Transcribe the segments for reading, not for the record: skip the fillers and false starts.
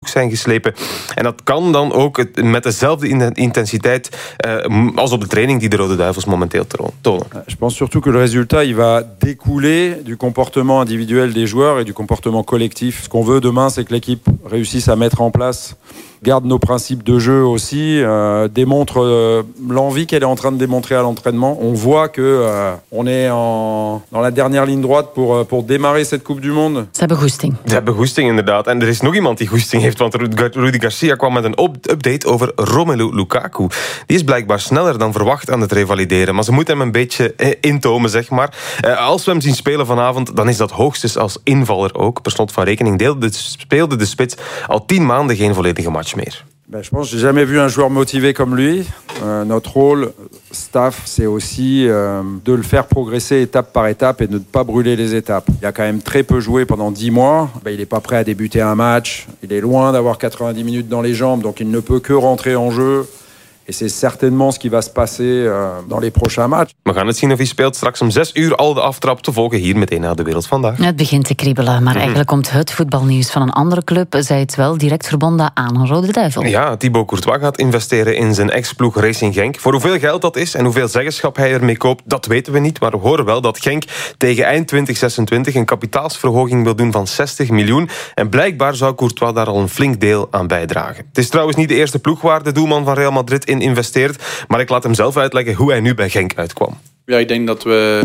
zijn geslepen. En dat kan dan ook met dezelfde intensiteit als op de training die de Rode Duivels momenteel tonen. Je pense surtout que le résultat il va découler du comportement individuel des joueurs et du comportement collectif. Ce qu'on veut demain, c'est que l'équipe réussisse à mettre en place, garde nos principes de jeu aussi, démontre l'envie qu'elle est en train de démontrer à l'entraînement. On voit que on est dans la dernière ligne droite pour démarrer cette Coupe du Monde. Ze hebben goesting. Ze hebben goesting, inderdaad. En er is nog iemand die goesting heeft, want Rudy Garcia kwam met een update over Romelu Lukaku. Die is blijkbaar sneller dan verwacht aan het revalideren, maar ze moeten hem een beetje intomen, zeg maar. Als we hem zien spelen vanavond, dan is dat hoogstens als invaller ook. Per slot van rekening speelde de spits al 10 maanden geen volledige match meer. Je pense que j'ai jamais vu un joueur motivé comme lui. Notre rôle, staff, c'est aussi de le faire progresser étape par étape et de ne pas brûler les étapes. Il a quand même très peu joué pendant 10 mois. Il n'est pas prêt à débuter un match. Il est loin d'avoir 90 minutes dans les jambes, donc il ne peut que rentrer en jeu. Et c'est certainement ce qui va se passer dans les prochains matchs. We gaan het zien of hij speelt. Straks om 6 uur al de aftrap te volgen hier meteen naar De Wereld Vandaag. Het begint te kriebelen, maar eigenlijk komt het voetbalnieuws van een andere club, zij het wel, direct verbonden aan een Rode Duivel. Ja, Thibaut Courtois gaat investeren in zijn ex-ploeg Racing Genk. Voor hoeveel geld dat is en hoeveel zeggenschap hij ermee koopt, dat weten we niet. Maar we horen wel dat Genk tegen eind 2026 een kapitaalsverhoging wil doen van 60 miljoen. En blijkbaar zou Courtois daar al een flink deel aan bijdragen. Het is trouwens niet de eerste ploeg waar de doelman van Real Madrid in investeert. Maar ik laat hem zelf uitleggen hoe hij nu bij Genk uitkwam. Ja, ik denk dat we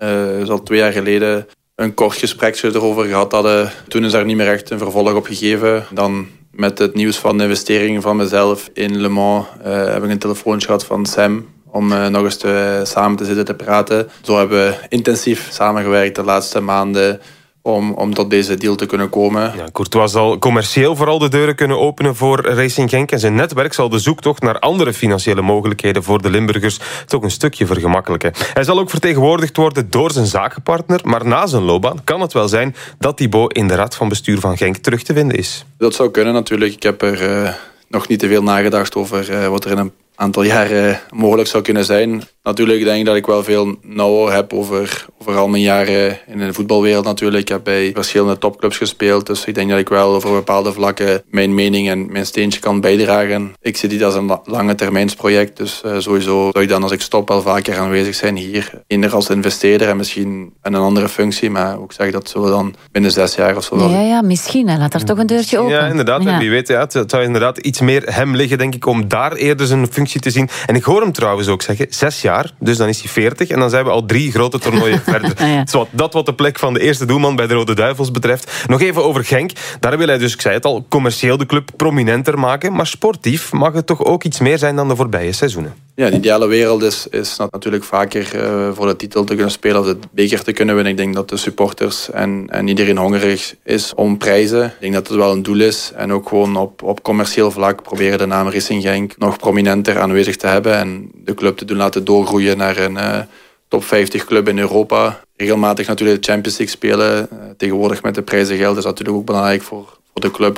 al 2 jaar geleden een kort gesprekje erover gehad hadden. Toen is daar niet meer echt een vervolg op gegeven. Dan met het nieuws van de investeringen van mezelf in Le Mans heb ik een telefoontje gehad van Sam om nog eens samen te zitten te praten. Zo hebben we intensief samengewerkt de laatste maanden om tot deze deal te kunnen komen. Ja, Courtois zal commercieel vooral de deuren kunnen openen voor Racing Genk en zijn netwerk zal de zoektocht naar andere financiële mogelijkheden voor de Limburgers toch een stukje vergemakkelijken. Hij zal ook vertegenwoordigd worden door zijn zakenpartner, maar na zijn loopbaan kan het wel zijn dat Thibaut in de raad van bestuur van Genk terug te vinden is. Dat zou kunnen natuurlijk. Ik heb er nog niet te veel nagedacht over wat er in een aantal jaren mogelijk zou kunnen zijn. Natuurlijk denk ik dat ik wel veel know-how heb over al mijn jaren in de voetbalwereld natuurlijk. Ik heb bij verschillende topclubs gespeeld, dus ik denk dat ik wel over bepaalde vlakken mijn mening en mijn steentje kan bijdragen. Ik zie dit als een lange termijnsproject, dus sowieso zou ik dan als ik stop wel vaker aanwezig zijn hier. Eender als investeerder en misschien in een andere functie, maar ook zeg dat zullen dan binnen 6 jaar of zo. Ja, misschien. Hè. Laat er toch een deurtje open. Ja, inderdaad. Ja. En wie weet, het zou inderdaad iets meer hem liggen, denk ik, om daar eerder zijn functie te zien. En ik hoor hem trouwens ook zeggen, 6 jaar, dus dan is hij 40 en dan zijn we al 3 grote toernooien verder. Ja. Dat wat de plek van de eerste doelman bij de Rode Duivels betreft. Nog even over Genk. Daar wil hij dus, ik zei het al, commercieel de club prominenter maken, maar sportief mag het toch ook iets meer zijn dan de voorbije seizoenen. Ja, de ideale wereld is natuurlijk vaker voor de titel te kunnen spelen of de beker te kunnen winnen. Ik denk dat de supporters en iedereen hongerig is om prijzen. Ik denk dat het wel een doel is. En ook gewoon op commercieel vlak proberen de naam Racing Genk nog prominenter aanwezig te hebben. En de club te doen laten doorgroeien naar een top 50 club in Europa. Regelmatig natuurlijk de Champions League spelen. Tegenwoordig met de prijzengeld is natuurlijk ook belangrijk voor de club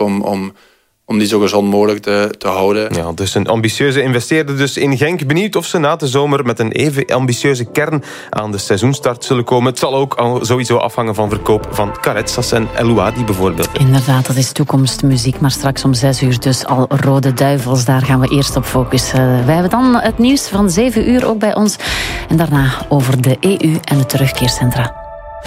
om die zo gezond mogelijk te houden. Ja, dus een ambitieuze investeerder dus in Genk. Benieuwd of ze na de zomer met een even ambitieuze kern aan de seizoenstart zullen komen. Het zal ook sowieso afhangen van verkoop van Caretsas en Elouadi bijvoorbeeld. Inderdaad, dat is toekomstmuziek. Maar straks om 6 uur dus al Rode Duivels. Daar gaan we eerst op focussen. Wij hebben dan het nieuws van 7 uur ook bij ons. En daarna over de EU en de terugkeercentra.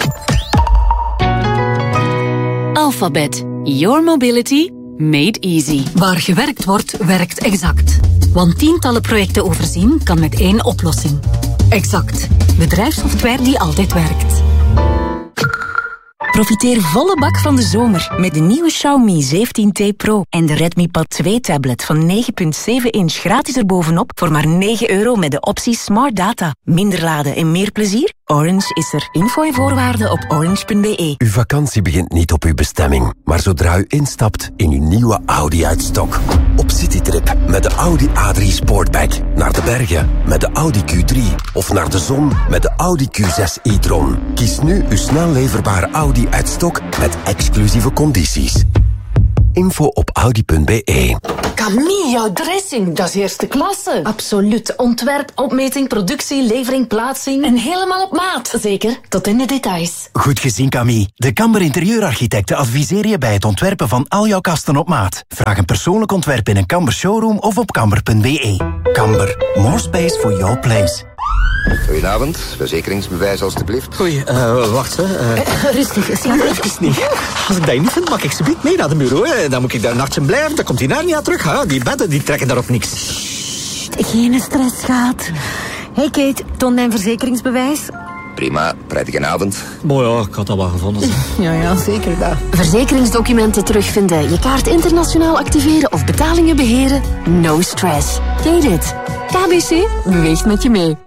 Alphabet. Your mobility made easy. Waar gewerkt wordt, werkt Exact. Want tientallen projecten overzien kan met 1 oplossing. Exact. Bedrijfssoftware die altijd werkt. Profiteer volle bak van de zomer met de nieuwe Xiaomi 17T Pro en de Redmi Pad 2 tablet van 9,7 inch gratis erbovenop voor maar €9 met de optie Smart Data. Minder laden en meer plezier? Orange is er. Info en voorwaarden op orange.be. Uw vakantie begint niet op uw bestemming, maar zodra u instapt in uw nieuwe Audi uit stok. Op citytrip met de Audi A3 Sportback. Naar de bergen met de Audi Q3. Of naar de zon met de Audi Q6 e-tron. Kies nu uw snel leverbare Audi uit stok met exclusieve condities. Info op audi.be. Camille, jouw dressing, dat is eerste klasse. Absoluut. Ontwerp, opmeting, productie, levering, plaatsing. En helemaal op maat. Zeker, tot in de details. Goed gezien, Camille. De Kamber Interieurarchitecten adviseren je bij het ontwerpen van al jouw kasten op maat. Vraag een persoonlijk ontwerp in een Kamber showroom of op kamber.be. Kamber, more space for your place. Goedenavond, verzekeringsbewijs alstublieft. Oei, wacht. Rustig, slaap even niet. Als ik dat niet vind, mag ik subiet mee naar de bureau. Hè. Dan moet ik daar nachts in blijven, dan komt hij daar niet aan terug. Hè. Die bedden die trekken daar op niks. Geen stress, schat. Hey Kate, toon mijn verzekeringsbewijs. Prima, prettige avond. Mooi ja, ik had dat wel gevonden. Ja, zeker dat. Verzekeringsdocumenten terugvinden, je kaart internationaal activeren of betalingen beheren. No stress. Get it. KBC beweegt met je mee.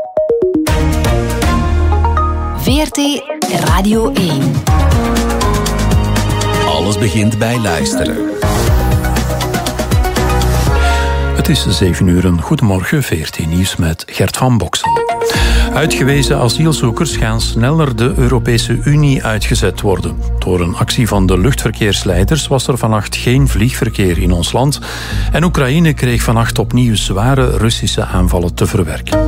VRT Radio 1. Alles begint bij luisteren. Het is 7 uur. Goedemorgen, VRT Nieuws met Gert van Boksel. Uitgewezen asielzoekers gaan sneller de Europese Unie uitgezet worden. Door een actie van de luchtverkeersleiders was er vannacht geen vliegverkeer in ons land. En Oekraïne kreeg vannacht opnieuw zware Russische aanvallen te verwerken.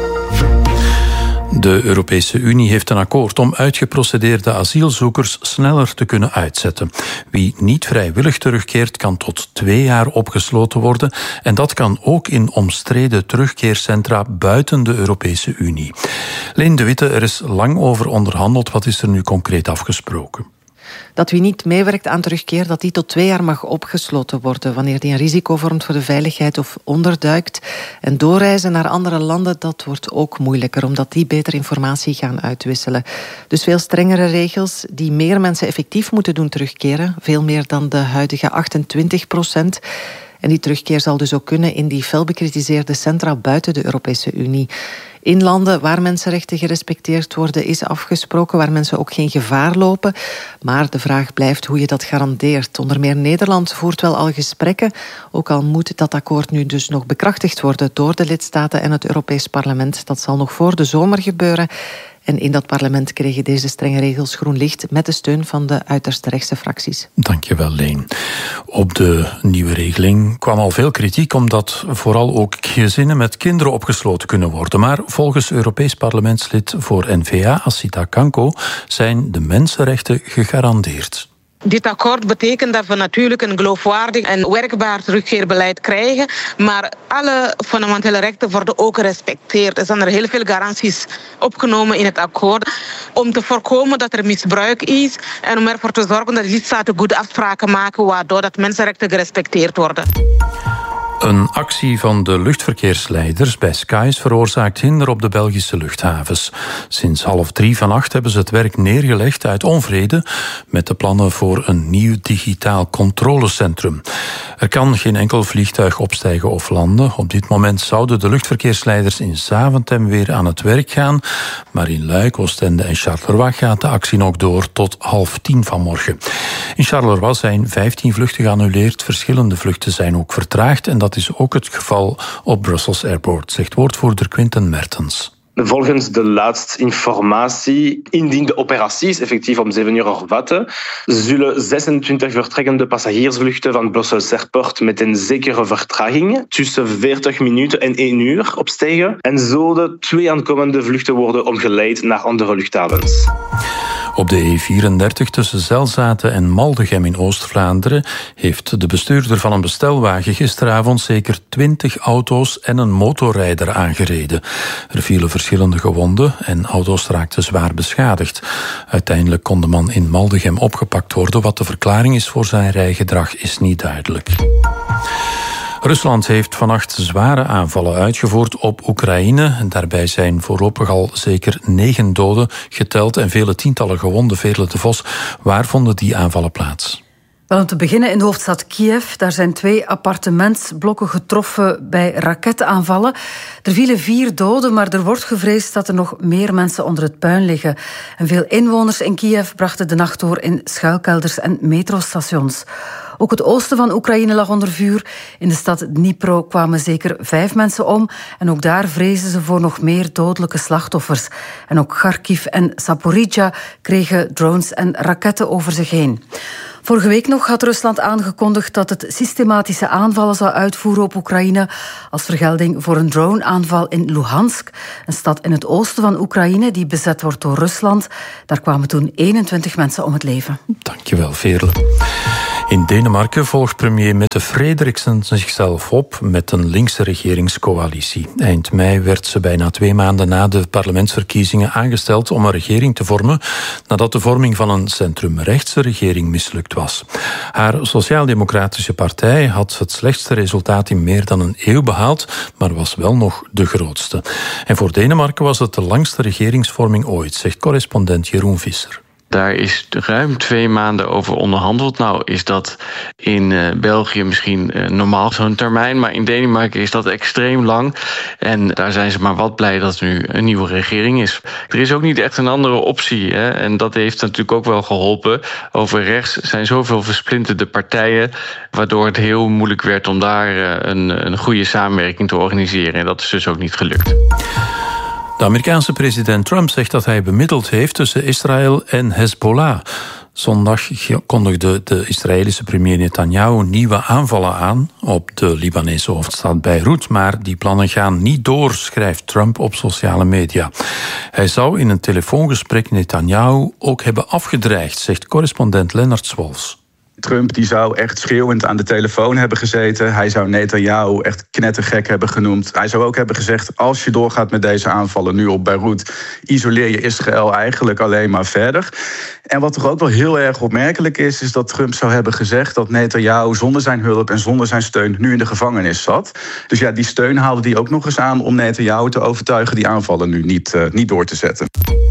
De Europese Unie heeft een akkoord om uitgeprocedeerde asielzoekers sneller te kunnen uitzetten. Wie niet vrijwillig terugkeert kan tot 2 jaar opgesloten worden en dat kan ook in omstreden terugkeercentra buiten de Europese Unie. Leen de Witte, er is lang over onderhandeld. Wat is er nu concreet afgesproken? Dat wie niet meewerkt aan terugkeer, dat die tot 2 jaar mag opgesloten worden wanneer die een risico vormt voor de veiligheid of onderduikt. En doorreizen naar andere landen, dat wordt ook moeilijker, omdat die beter informatie gaan uitwisselen. Dus veel strengere regels die meer mensen effectief moeten doen terugkeren. Veel meer dan de huidige 28%. En die terugkeer zal dus ook kunnen in die fel bekritiseerde centra buiten de Europese Unie. In landen waar mensenrechten gerespecteerd worden is afgesproken, waar mensen ook geen gevaar lopen. Maar de vraag blijft hoe je dat garandeert. Onder meer Nederland voert wel al gesprekken, ook al moet dat akkoord nu dus nog bekrachtigd worden door de lidstaten en het Europees Parlement. Dat zal nog voor de zomer gebeuren. En in dat parlement kregen deze strenge regels groen licht met de steun van de uiterst rechtse fracties. Dankjewel, Leen. Op de nieuwe regeling kwam al veel kritiek, omdat vooral ook gezinnen met kinderen opgesloten kunnen worden. Maar volgens Europees parlementslid voor N-VA, Assita Kanko, zijn de mensenrechten gegarandeerd. Dit akkoord betekent dat we natuurlijk een geloofwaardig en werkbaar terugkeerbeleid krijgen, maar alle fundamentele rechten worden ook gerespecteerd. Er zijn er heel veel garanties opgenomen in het akkoord om te voorkomen dat er misbruik is en om ervoor te zorgen dat de lidstaten goede afspraken maken waardoor dat mensenrechten gerespecteerd worden. Een actie van de luchtverkeersleiders bij Skies veroorzaakt hinder op de Belgische luchthavens. Sinds 2:30 vannacht hebben ze het werk neergelegd uit onvrede met de plannen voor een nieuw digitaal controlecentrum. Er kan geen enkel vliegtuig opstijgen of landen. Op dit moment zouden de luchtverkeersleiders in Zaventem weer aan het werk gaan. Maar in Luik, Oostende en Charleroi gaat de actie nog door tot 9:30 vanmorgen. In Charleroi zijn 15 vluchten geannuleerd. Verschillende vluchten zijn ook vertraagd en dat is ook het geval op Brussels Airport, zegt woordvoerder Quinten Mertens. Volgens de laatste informatie, indien de operaties effectief om 7 uur hervatten, zullen 26 vertrekkende passagiersvluchten van Brussels Airport met een zekere vertraging tussen 40 minuten en 1 uur opstijgen en zullen 2 aankomende vluchten worden omgeleid naar andere luchthavens. Op de E34 tussen Zelzaten en Maldegem in Oost-Vlaanderen heeft de bestuurder van een bestelwagen gisteravond zeker 20 auto's en een motorrijder aangereden. Er vielen verschillende gewonden en auto's raakten zwaar beschadigd. Uiteindelijk kon de man in Maldegem opgepakt worden. Wat de verklaring is voor zijn rijgedrag is niet duidelijk. Rusland heeft vannacht zware aanvallen uitgevoerd op Oekraïne. Daarbij zijn voorlopig al zeker 9 doden geteld en vele tientallen gewonden. Veerle de Vos, waar vonden die aanvallen plaats? Wel, om te beginnen in de hoofdstad Kiev. Daar zijn 2 appartementsblokken getroffen bij raketaanvallen. Er vielen 4 doden, maar er wordt gevreesd dat er nog meer mensen onder het puin liggen. En veel inwoners in Kiev brachten de nacht door in schuilkelders en metrostations. Ook het oosten van Oekraïne lag onder vuur. In de stad Dnipro kwamen zeker 5 mensen om. En ook daar vrezen ze voor nog meer dodelijke slachtoffers. En ook Kharkiv en Zaporizhzhia kregen drones en raketten over zich heen. Vorige week nog had Rusland aangekondigd dat het systematische aanvallen zou uitvoeren op Oekraïne als vergelding voor een drone-aanval in Luhansk, een stad in het oosten van Oekraïne die bezet wordt door Rusland. Daar kwamen toen 21 mensen om het leven. Dankjewel, Veerle. In Denemarken volgt premier Mette Frederiksen zichzelf op met een linkse regeringscoalitie. Eind mei werd ze bijna 2 maanden na de parlementsverkiezingen aangesteld om een regering te vormen, nadat de vorming van een centrumrechtse regering mislukt was. Haar sociaal-democratische partij had het slechtste resultaat in meer dan een eeuw behaald, maar was wel nog de grootste. En voor Denemarken was het de langste regeringsvorming ooit, zegt correspondent Jeroen Visser. Daar is ruim 2 maanden over onderhandeld. Nou is dat in België misschien normaal zo'n termijn, maar in Denemarken is dat extreem lang. En daar zijn ze maar wat blij dat er nu een nieuwe regering is. Er is ook niet echt een andere optie, hè? En dat heeft natuurlijk ook wel geholpen. Over rechts zijn zoveel versplinterde partijen, waardoor het heel moeilijk werd om daar een goede samenwerking te organiseren. En dat is dus ook niet gelukt. De Amerikaanse president Trump zegt dat hij bemiddeld heeft tussen Israël en Hezbollah. Zondag kondigde de Israëlische premier Netanyahu nieuwe aanvallen aan op de Libanese hoofdstad Beirut, maar die plannen gaan niet door, schrijft Trump op sociale media. Hij zou in een telefoongesprek Netanyahu ook hebben afgedreigd, zegt correspondent Lennart Swals. Trump die zou echt schreeuwend aan de telefoon hebben gezeten. Hij zou Netanyahu echt knettergek hebben genoemd. Hij zou ook hebben gezegd, als je doorgaat met deze aanvallen nu op Beirut, isoleer je Israël eigenlijk alleen maar verder. En wat toch ook wel heel erg opmerkelijk is dat Trump zou hebben gezegd dat Netanyahu zonder zijn hulp en zonder zijn steun nu in de gevangenis zat. Dus ja, die steun haalde hij ook nog eens aan om Netanyahu te overtuigen die aanvallen nu niet door te zetten.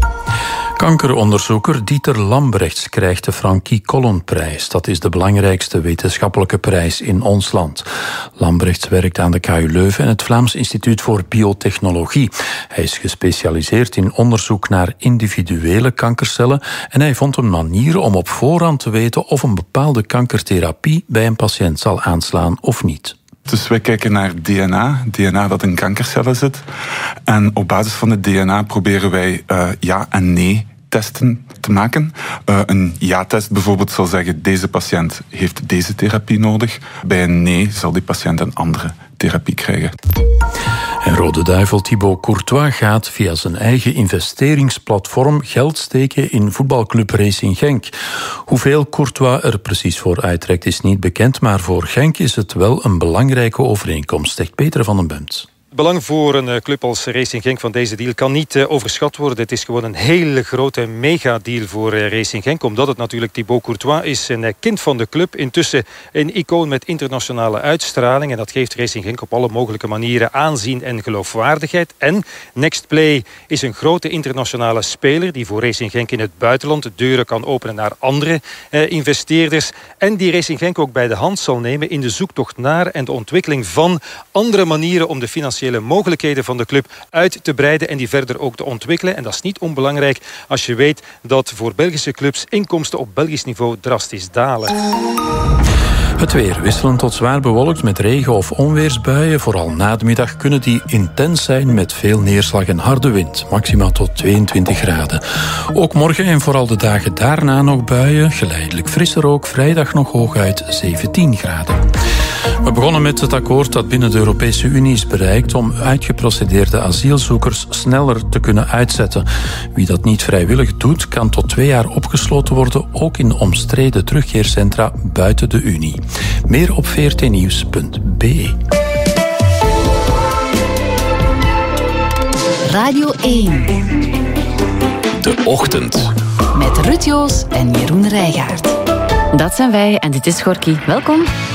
Kankeronderzoeker Dieter Lambrechts krijgt de Frankie Collonprijs. Dat is de belangrijkste wetenschappelijke prijs in ons land. Lambrechts werkt aan de KU Leuven en het Vlaams Instituut voor Biotechnologie. Hij is gespecialiseerd in onderzoek naar individuele kankercellen en hij vond een manier om op voorhand te weten of een bepaalde kankertherapie bij een patiënt zal aanslaan of niet. Dus wij kijken naar DNA dat in kankercellen zit. En op basis van het DNA proberen wij ja en nee testen te maken. Een ja-test bijvoorbeeld zal zeggen, deze patiënt heeft deze therapie nodig. Bij een nee zal die patiënt een andere therapie krijgen. En Rode Duivel Thibaut Courtois gaat via zijn eigen investeringsplatform geld steken in voetbalclub Racing Genk. Hoeveel Courtois er precies voor uittrekt is niet bekend, maar voor Genk is het wel een belangrijke overeenkomst, zegt Peter van den Bemt. Het belang voor een club als Racing Genk van deze deal kan niet overschat worden. Het is gewoon een hele grote megadeal voor Racing Genk. Omdat het natuurlijk Thibaut Courtois is, een kind van de club. Intussen een icoon met internationale uitstraling. En dat geeft Racing Genk op alle mogelijke manieren aanzien en geloofwaardigheid. En Nextplay is een grote internationale speler die voor Racing Genk in het buitenland de deuren kan openen naar andere investeerders. En die Racing Genk ook bij de hand zal nemen in de zoektocht naar en de ontwikkeling van andere manieren om de financiële mogelijkheden van de club uit te breiden en die verder ook te ontwikkelen. En dat is niet onbelangrijk als je weet dat voor Belgische clubs inkomsten op Belgisch niveau drastisch dalen. Het weer wisselend tot zwaar bewolkt met regen- of onweersbuien. Vooral na de middag kunnen die intens zijn met veel neerslag en harde wind. Maximaal tot 22 graden. Ook morgen en vooral de dagen daarna nog buien. Geleidelijk frisser ook. Vrijdag nog hooguit 17 graden. We begonnen met het akkoord dat binnen de Europese Unie is bereikt om uitgeprocedeerde asielzoekers sneller te kunnen uitzetten. Wie dat niet vrijwillig doet, kan tot 2 jaar opgesloten worden, ook in omstreden terugkeercentra buiten de Unie. Meer op vrtnieuws.be. Radio 1. De Ochtend. Met Ruud Joos en Jeroen Rijgaard. Dat zijn wij en dit is Gorky. Welkom.